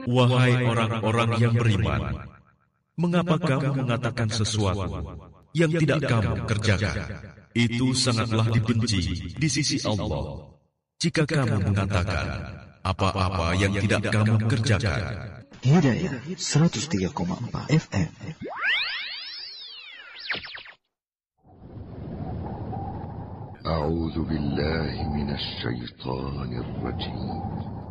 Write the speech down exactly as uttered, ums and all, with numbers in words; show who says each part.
Speaker 1: Wahai orang-orang yang beriman, mengapa kamu mengatakan sesuatu yang tidak kamu kerjakan? Itu sangatlah dibenci di sisi Allah jika kamu mengatakan apa-apa yang tidak kamu kerjakan.
Speaker 2: Hidayah seratus tiga koma empat F M.
Speaker 3: أعوذ بالله من الشيطان الرجيم